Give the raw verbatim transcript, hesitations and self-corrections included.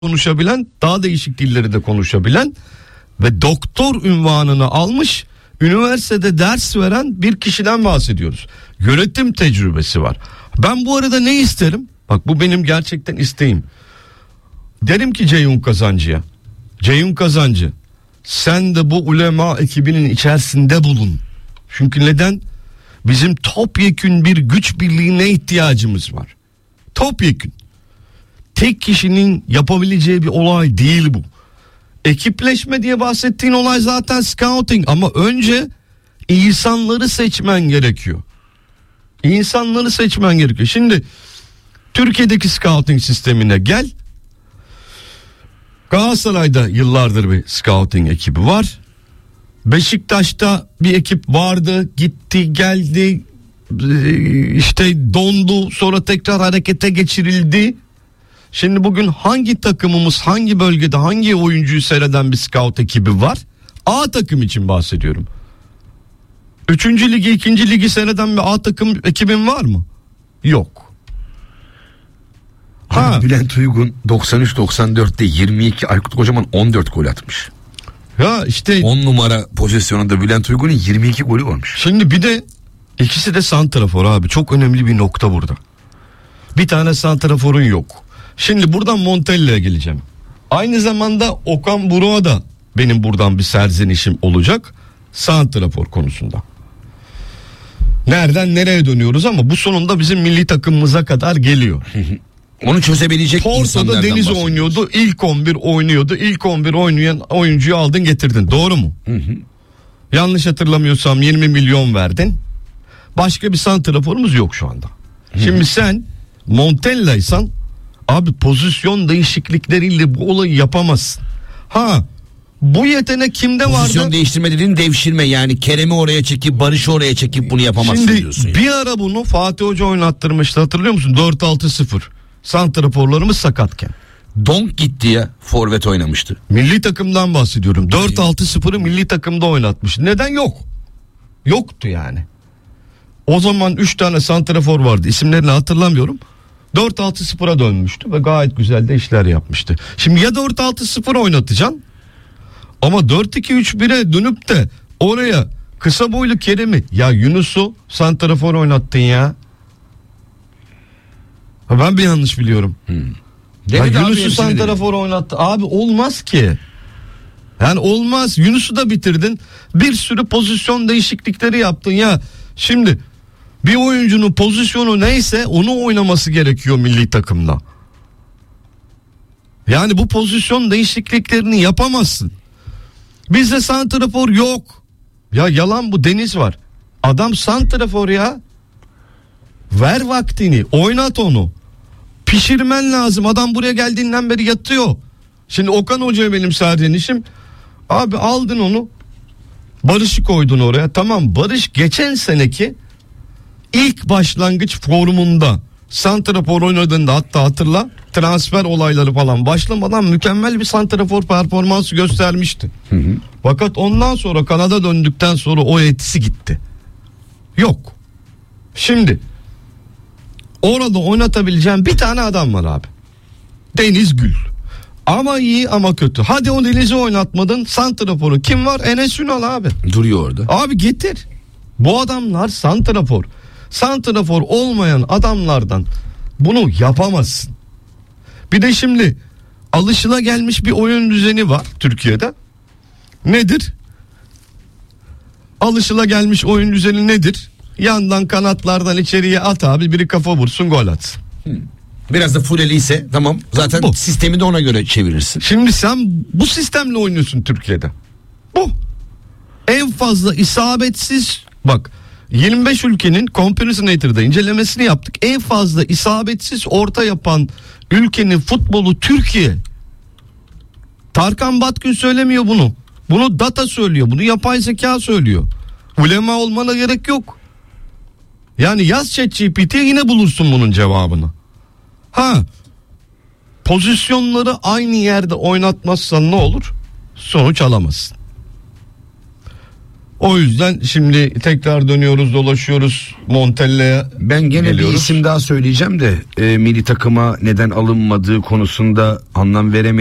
konuşabilen, daha değişik dilleri de konuşabilen ve doktor unvanını almış, üniversitede ders veren bir kişiden bahsediyoruz. Yönetim tecrübesi var. Ben bu arada ne isterim? Bak, bu benim gerçekten isteğim. Derim ki Ceyhun Kazancı'ya, Ceyhun Kazancı, sen de bu ulema ekibinin içerisinde bulun. Çünkü neden? Bizim topyekün bir güç birliğine ihtiyacımız var. Topyekün. Tek kişinin yapabileceği bir olay değil bu. Ekipleşme diye bahsettiğin olay zaten scouting, ama önce insanları seçmen gerekiyor. İnsanları seçmen gerekiyor. Şimdi Türkiye'deki scouting sistemine gel. Galatasaray'da yıllardır bir scouting ekibi var. Beşiktaş'ta bir ekip vardı, gitti geldi, işte dondu, sonra tekrar harekete geçirildi. Şimdi bugün hangi takımımız, hangi bölgede hangi oyuncuyu seyreden bir scout ekibi var? A takım için bahsediyorum. Üçüncü ligi, ikinci ligi seyreden bir A takım ekibin var mı? Yok. Ha. Bülent Uygun doksan üç doksan dörtte yirmi iki, Aykut Kocaman on dört gol atmış. Ya işte on numara pozisyonunda Bülent Uygun'un yirmi iki golü varmış. Şimdi bir de ikisi de santrafor abi. Çok önemli bir nokta burada. Bir tane santraforun yok. Şimdi buradan Montella'ya geleceğim. Aynı zamanda Okan Buruk'a da benim buradan bir serzenişim olacak santrafor konusunda. Nereden nereye dönüyoruz ama bu sonunda bizim milli takımımıza kadar geliyor. Onu çözebilecek insanlardan Porto'da Deniz oynuyordu, ilk on bir oynuyordu. İlk on bir oynayan oyuncuyu aldın getirdin, doğru mu? Hı hı. Yanlış hatırlamıyorsam yirmi milyon verdin. Başka bir santraforumuz yok şu anda. Hı. Şimdi sen Montella'ysan abi pozisyon değişiklikleriyle bu olayı yapamazsın. Ha, bu yetenek kimde vardı? Pozisyon değiştirme dediğin devşirme, yani Kerem'i oraya çekip Barış'ı oraya çekip bunu yapamazsın. Şimdi diyorsun. Bir yani. Ara bunu Fatih Hoca oynattırmıştı, hatırlıyor musun? dört altı sıfır. Santraforlarımız sakatken. Donk gitti ya, forvet oynamıştı. Milli takımdan bahsediyorum. dört altı sıfırı milli takımda oynatmış. Neden yok? Yoktu yani. O zaman üç tane santrafor vardı. İsimlerini hatırlamıyorum. dört altı sıfıra dönmüştü ve gayet güzel de işler yapmıştı. Şimdi ya dört altı sıfır oynatacaksın, ama dört iki üç bire dönüp de oraya kısa boylu Kerem'i, ya Yunus'u santrafor oynattın ya. Ha, ben bir yanlış biliyorum. Hmm. Ya Yunus'u santrafor oynattı. Abi olmaz ki. Yani olmaz. Yunus'u da bitirdin. Bir sürü pozisyon değişiklikleri yaptın ya. Şimdi bir oyuncunun pozisyonu neyse onu oynaması gerekiyor milli takımda. Yani bu pozisyon değişikliklerini yapamazsın. Bizde santrafor yok. Ya yalan bu, Deniz var. Adam santrafor ya. Ver vaktini, oynat onu. Pişirmen lazım. Adam buraya geldiğinden beri yatıyor. Şimdi Okan Hoca'ya benim serzenişim, abi aldın onu, Barış'ı koydun oraya. Tamam, Barış geçen seneki ilk başlangıç formunda santrafor oynadığında, hatta hatırla, transfer olayları falan başlamadan mükemmel bir santrafor performansı göstermişti. Hı hı. Fakat ondan sonra Kanada döndükten sonra o etkisi gitti. Yok. Şimdi orada oynatabileceğim bir tane adam var abi. Deniz Gül. Ama iyi ama kötü. Hadi o Deniz'i oynatmadın, santraforu kim var? Enes Ünal abi. Duruyor orada. Abi getir. Bu adamlar santrafor. Santrafor olmayan adamlardan bunu yapamazsın. Bir de şimdi alışılagelmiş bir oyun düzeni var Türkiye'de. Nedir? Alışılagelmiş oyun düzeni nedir? Yandan, kanatlardan içeriye at abi, biri kafa vursun, gol atsın. Biraz da fuleli ise tamam, zaten bu. Sistemi de ona göre çevirirsin. Şimdi sen bu sistemle oynuyorsun Türkiye'de. Bu. En fazla isabetsiz, bak yirmi beş ülkenin Comparison incelemesini yaptık. En fazla isabetsiz orta yapan ülkenin futbolu Türkiye. Tarkan Batgün söylemiyor bunu. Bunu data söylüyor. Bunu yapay zeka söylüyor. Ulema olmana gerek yok. Yani yaz ChatGPT'ye yine bulursun bunun cevabını. Ha, pozisyonları aynı yerde oynatmazsan ne olur? Sonuç alamazsın. O yüzden şimdi tekrar dönüyoruz, dolaşıyoruz Montella'ya. Ben gene geliyoruz. bir isim daha söyleyeceğim de e, milli takıma neden alınmadığı konusunda anlam veremiyorum.